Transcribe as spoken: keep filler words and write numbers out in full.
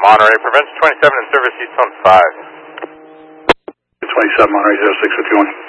Monterey, prevention twenty-seven in service, East on five. twenty-seven Monterey, zero six fifty-one.